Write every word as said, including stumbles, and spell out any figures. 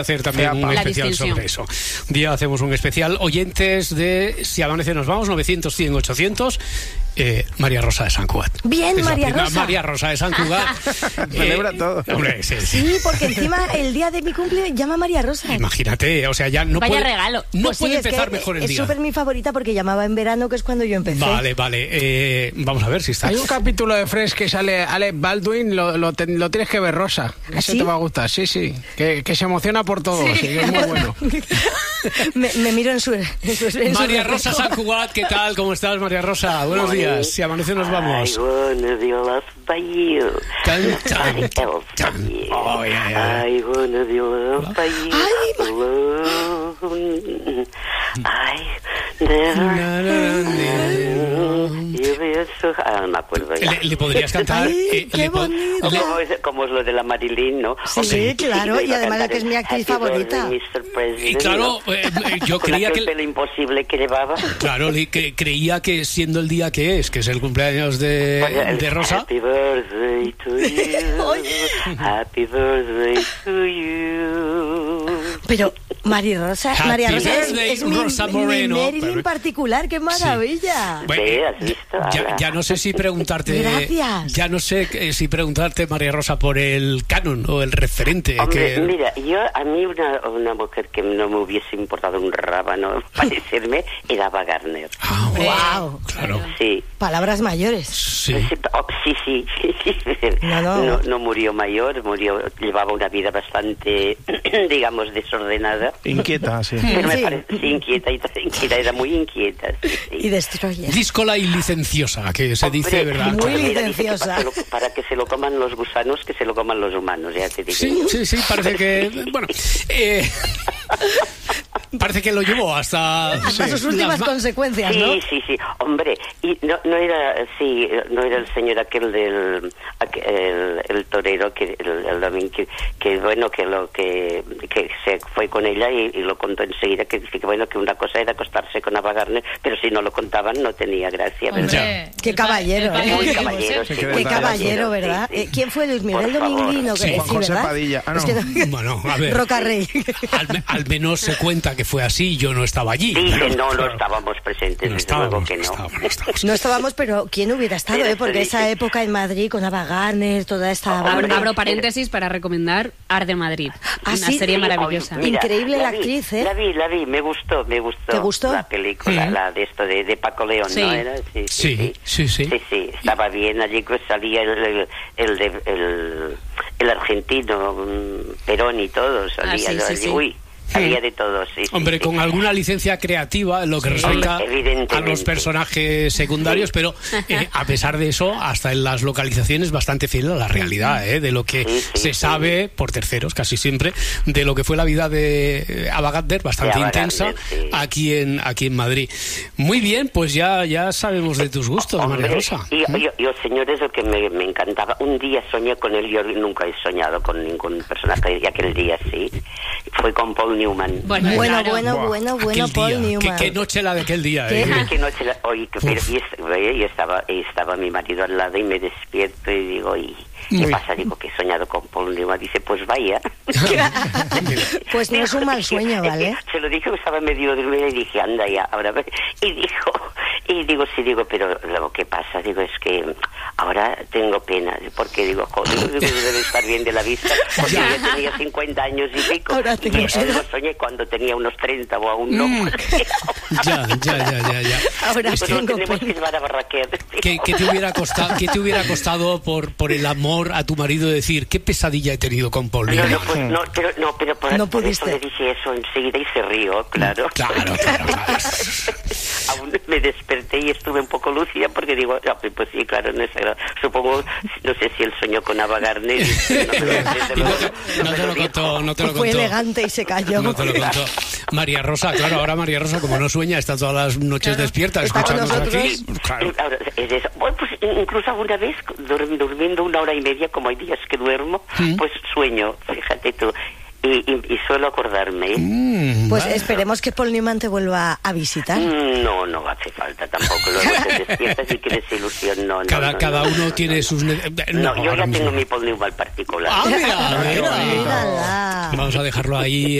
hacer también un especial sobre eso. Un día hacemos un especial. Oyentes de Si Amanece Nos Vamos, novecientos, cien, ochocientos. Eh, María Rosa de Sant Cugat. Bien, es María prima, Rosa. María Rosa de Sant Cugat. Celebra eh, todo. Hombre, sí, sí. Sí, porque encima el día de mi cumple llama María Rosa. Imagínate, o sea, ya no Vaya puede, regalo. no Pues sí, puede es que empezar mejor el es día. súper mi favorita porque llamaba en verano, que es cuando yo empecé. Vale, vale. Eh, vamos a ver si está. Hay un capítulo de Friends que sale Alec Baldwin, lo, lo, te- lo tienes que ver, Rosa. Ese ¿Sí? te va a gustar, sí, sí. Que, que se emociona por todo, sí, que es muy bueno. me, me miro en su... En su en su María reflejo. Rosa Sant Cugat, ¿qué tal? ¿Cómo estás, María Rosa? Buenos días. Si Amanece Nos Vamos. I wanna be loved by you. Tan, tan, Nobody else tan. but you. Oh, yeah, yeah. I wanna be loved by you. Ay, ma- Alone. I never. You be so- Ah, no me acuerdo ya. Le, le podrías cantar. Ay, eh, qué le po- bonito. le- Como es, como es lo de la Marilyn, ¿no? Sí, Hombre, claro, yo y iba a además cantar que es mi el actriz Happy favorita. Birthday, mister President, Y claro, ¿no? eh, eh, yo Con creía aquel que. pelo imposible que llevaba. Claro, le- que, creía que siendo el día que es, que es el cumpleaños de, Oye, el de Rosa. Happy birthday to you. Happy birthday to you. Pero María Rosa, Happy María Rosa es, birthday, es mi, Rosa mi Moreno. Marilyn Pero- particular, qué maravilla. Bueno, Sí, ¿has visto? ya, Ala. ya no sé si preguntarte. Gracias. Ya no sé eh, si preguntarte, María Rosa, por el canon o el referente. Hombre, que... mira, yo a mí una, una mujer que no me hubiese importado un rábano parecerme era Ava Gardner. Ah, bueno, Wow. claro. Sí. Palabras mayores. Sí. Sí, oh, sí, sí, sí. No, no. No, no murió mayor, murió, llevaba una vida bastante, digamos, desordenada. Inquieta, sí. Pero me Sí. parece sí, inquieta, y inquieta, era muy inquieta. Sí, sí. Y destroyer. Díscola y licenciosa, que se dice, Hombre, ¿verdad? muy mira, dice que licenciosa. para, que lo- para que se lo coman los gusanos, que se lo coman los humanos, ya te digo. Sí, sí, sí, parece que. Bueno. Eh, parece que lo llevó hasta. Hasta sus últimas las ma- consecuencias, ¿no? Sí, sí, sí, hombre, y no, no era, sí, no era el señor aquel del, aquel- el, el torero que, el, el domingo, que, que bueno, que lo que, que se fue con ella y, y lo contó enseguida, que dice que bueno, que una cosa era acostarse con Ava Gardner, pero si no lo contaban no tenía gracia, ¿verdad? Hombre, Qué el pa- caballero, el ¿eh? Muy padre caballero, José. sí, Qué muy Qué caballero, sí, ¿verdad? sí. Eh, ¿Quién fue Luis Miguel Por favor. Dominguino? Sí. Que Juan sí, José ¿verdad? Padilla. Ah, no. Es que no- Bueno, a ver. Roca Rey. Al, me- al menos se cuenta que fue así, yo no estaba allí. Dice, pero, no, no claro, estábamos presentes, no desde luego estábamos, que no no. estábamos, no estábamos. No estábamos, pero ¿quién hubiera estado, Mira, eh? Porque te esa dice- época en Madrid con Ava Gardner, toda esta... Hombre, Abro, banda- abro paréntesis para recomendar Arde Madrid. Ah, Una sí, serie sí, maravillosa. oye, Increíble la vi, actriz, ¿eh? La vi, la vi, me gustó, me gustó. ¿Te gustó? La película, Mm. la de esto de, de Paco León, Sí. ¿no era? Sí, Sí, sí, sí, sí. Sí, sí, estaba bien, allí pues salía el, el, el, de- el, el argentino, mm, Perón y todo, salía, Ah, sí, ¿no? sí, Allí, sí. uy, salía de todo, sí. sí, Hombre, sí. con alguna licencia creativa en lo que respecta Hombre, evidentemente. a los personajes secundarios, pero eh, a pesar de eso, hasta en las localizaciones bastante fiel a la realidad, ¿eh? De lo que Sí, sí, se sí. sabe, por terceros casi siempre, de lo que fue la vida de eh, Ava Gardner, bastante De Ava intensa, Gardner, sí. aquí en aquí en Madrid. Muy bien, pues ya, ya sabemos de tus gustos, Hombre, María Rosa. y yo, yo, señores, lo que me, me encantaba, un día soñé con él, yo nunca he soñado con ningún personaje, y aquel día sí, fue con Paul Newman. Bueno, Bueno, claro. bueno, Buah, bueno, bueno, Aquel Paul día. Newman. ¿Qué, qué noche la de aquel día, ¿Qué? ¿eh? Y que noche la- oye, que- pero- Uf. y, est- oye, y estaba y estaba mi marido al lado y me despierto y digo, ¿y qué Uy. pasa? Digo, que he soñado con Paul Newman. Dice, pues vaya. Pues no es un mal sueño, ¿vale? Se lo dije que estaba medio dormida y dije, anda ya, ahora ve. Y dijo, y digo, sí, digo, pero lo que pasa, digo, es que ahora tengo pena, porque digo, joder, digo, debe estar bien de la vista, porque Ya. yo tenía cincuenta años y pico, Ahora y tengo eso pena. lo soñé cuando tenía unos treinta o aún no. Mm. Ya, ya, ya, ya, ya. Ahora Pues tengo no tenemos que pena. llevar a barraquear. ¿Qué, qué te hubiera costado, qué te hubiera costado por, por el amor a tu marido decir qué pesadilla he tenido con Paul No, Newman? no, pues no, pero, no, pero por, No por eso pudiste. le dije eso enseguida y se rió, claro. Claro, claro, claro. Aún me desperté y estuve un poco lúcida porque digo, ah, pues sí, claro, no, es, supongo, no sé si él soñó con Ava Gardner. y- no, me lo- desde Y no luego te, no me te lo dijo. contó, no te lo Pues fue contó. elegante y se cayó. No te lo contó. María Rosa, claro, ahora María Rosa, como no sueña, está todas las noches despierta, Está con escuchándonos aquí. nosotros. Claro. Ahora, es eso. Bueno, pues incluso alguna vez dur- durmiendo una hora y media, como hay días que duermo, ¿Mm? pues sueño, fíjate tú. Y, y, y suelo acordarme. ¿eh? Mm, Pues vale. esperemos que Paul Newman te vuelva a visitar. Mm, No, no hace falta tampoco. Luego te despiertas y tienes ilusión. No, no, Cada, no, cada no, uno no, tiene no. sus... ne- No, yo ahora ya mismo. tengo mi Paul Newman particular. Ah, mira, Qué mira. bonito. Mírala. Vamos a dejarlo ahí.